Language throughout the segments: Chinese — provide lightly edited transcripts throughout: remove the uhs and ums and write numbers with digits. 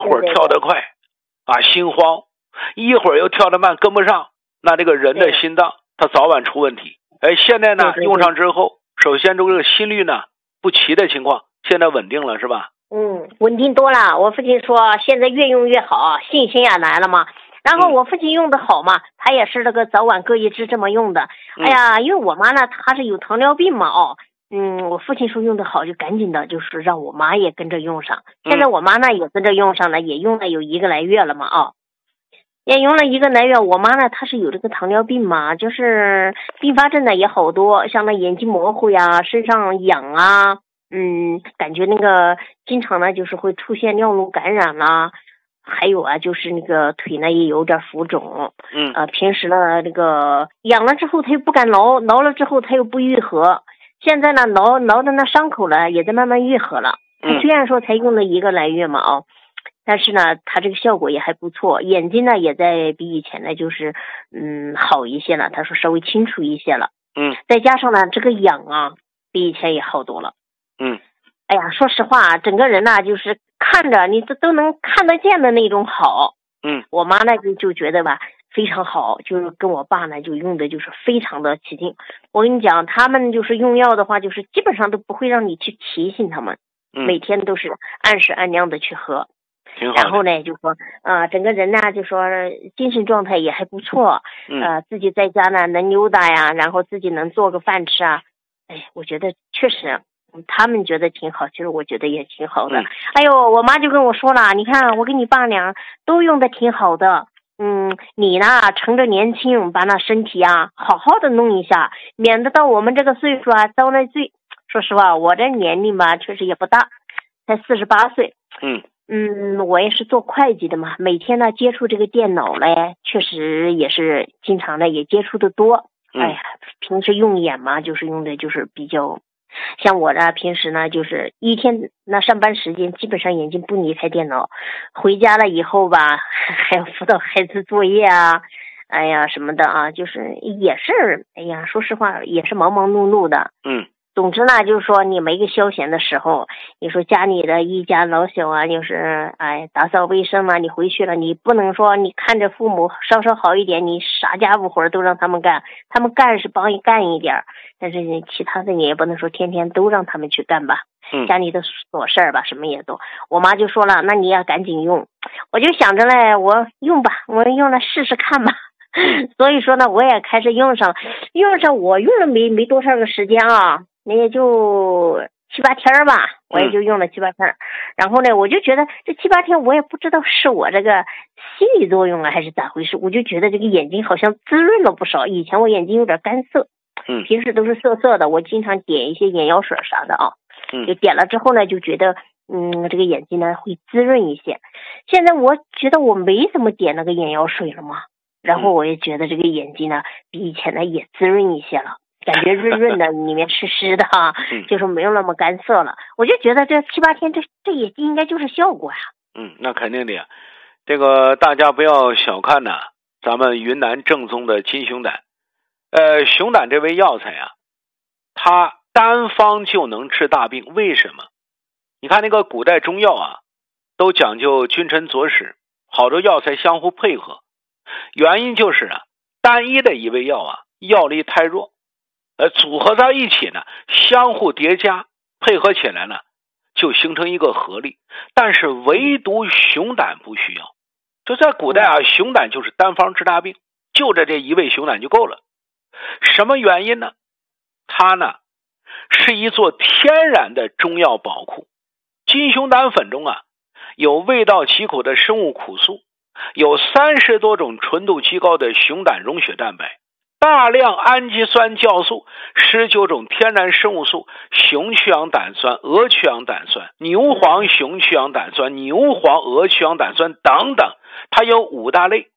会儿跳得快心慌，一会儿又跳得慢跟不上，那这个人的心脏它早晚出问题。现在呢用上之后，首先这个心率呢不齐的情况现在稳定了是吧？ 稳定多了。我父亲说现在越用越好，信心也来了嘛。然后我父亲用的好嘛，他也是那个早晚各一支这么用的。因为我妈呢她是有糖尿病嘛我父亲说用的好，就赶紧的就是让我妈也跟着用上。现在我妈呢也跟着用上了，也用了有1个来月了嘛也用了1个来月。我妈呢她是有这个糖尿病嘛，就是并发症呢也好多，像那眼睛模糊呀，身上痒感觉那个经常呢就是会出现尿路感染啦，还有就是那个腿呢也有点浮肿。平时呢那个痒了之后他又不敢挠，挠了之后他又不愈合。现在呢挠的那伤口呢也在慢慢愈合了。他虽然说才用了1个来月嘛但是呢他这个效果也还不错，眼睛呢也在比以前呢就是好一些了，他说稍微清楚一些了。再加上呢这个痒比以前也好多了。说实话整个人呢就是看着你都能看得见的那种好。我妈呢就觉得吧非常好，就是跟我爸呢就用的就是非常的起劲。我跟你讲他们就是用药的话就是基本上都不会让你去提醒他们，每天都是按时按量的去喝。然后呢就说整个人呢就说精神状态也还不错。自己在家呢能溜达呀，然后自己能做个饭吃我觉得确实他们觉得挺好，其实我觉得也挺好的。我妈就跟我说了，你看我跟你爸俩都用的挺好的。你呢趁着年轻把那身体好好的弄一下，免得到我们这个岁数遭那罪。说实话我这年龄吧确实也不大，才48岁。我也是做会计的嘛，每天呢接触这个电脑嘞，确实也是经常的也接触的多。平时用眼嘛就是用的就是比较，像我呢平时呢就是一天那上班时间基本上眼睛不离开电脑，回家了以后吧还要辅导孩子作业什么的就是也是说实话也是忙忙碌碌的。总之呢就是说你没个消闲的时候，你说家里的一家老小就是打扫卫生你回去了你不能说你看着父母稍稍好一点，你啥家务活都让他们干，他们干是帮你干一点，但是其他的你也不能说天天都让他们去干吧。家里的琐事儿吧什么也都，我妈就说了那你要赶紧用。我就想着嘞我用吧，我用了试试看吧。所以说呢我也开始用上，我用了没多少个时间那也就7、8天吧，我也就用了7、8天。然后呢我就觉得这7、8天我也不知道是我这个心理作用还是咋回事，我就觉得这个眼睛好像滋润了不少。以前我眼睛有点干涩，平时都是涩涩的，我经常点一些眼药水啥的就点了之后呢就觉得这个眼睛呢会滋润一些。现在我觉得我没怎么点那个眼药水了嘛，然后我也觉得这个眼睛呢比以前呢也滋润一些了，感觉润润的里面湿湿的就是没有那么干涩了。我就觉得这7、8天这也应该就是效果那肯定的呀。这个大家不要小看咱们云南正宗的金熊胆。熊胆这味药材它单方就能治大病。为什么？你看那个古代中药都讲究君臣佐使，好多药材相互配合。原因就是单一的一味药药力太弱，组合在一起呢相互叠加配合起来呢就形成一个合力。但是唯独熊胆不需要，就在古代熊胆就是单方治大病，就着这一味熊胆就够了。什么原因呢？它呢是一座天然的中药宝库。金熊胆粉中有味道奇苦的生物苦素，有30多种纯度极高的熊胆溶血蛋白，大量氨基酸酵素，19种天然生物素，熊去氧胆酸、鹅去氧胆酸、牛黄熊去氧胆酸、牛黄鹅去氧胆酸等等，它有5大类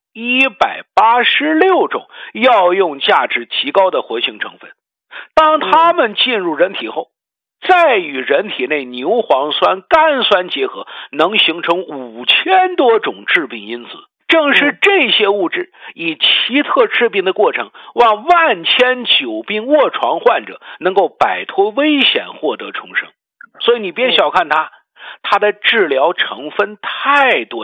186种药用价值极高的活性成分。当它们进入人体后，再与人体内牛磺酸、甘酸结合，能形成5000多种致病因子。正是这些物质以奇特治病的过程，望万千久病卧床患者能够摆脱危险，获得重生。所以你别小看它， 它的治疗成分太多。